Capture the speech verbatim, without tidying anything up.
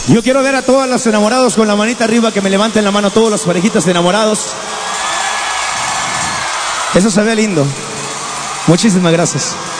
Yo quiero ver a todos los enamorados con la manita arriba, que me levanten la mano todos los parejitas de enamorados. Eso se ve lindo. Muchísimas gracias.